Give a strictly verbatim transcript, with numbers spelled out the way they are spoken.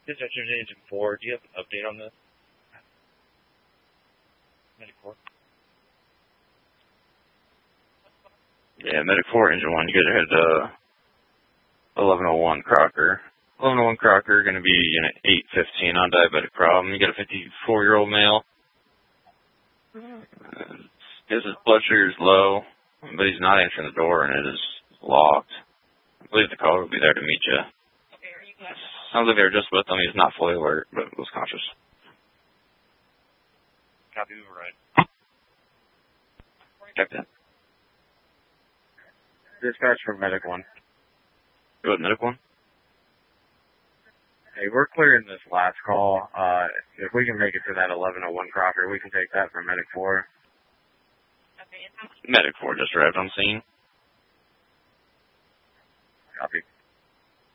Dispatcher Engine four, do you have an update on this? Medic four? Yeah, Medic four, Engine one, you guys are headed to eleven oh one Crocker. eleven oh one Crocker, going to be Unit eight fifteen on diabetic problem. You got a fifty-four-year-old male. Uh, his blood sugar is low, but he's not answering the door, and it is locked. I believe the caller will be there to meet you. Sounds like they were just with him. He's not fully alert, but was conscious. Copy, override. Captain. Dispatch from Medic one. Go ahead, Medic one. Hey, we're clearing this last call. Uh, if we can make it to that eleven oh one Crocker, we can take that from Medic four. Medic four just arrived on scene. Copy.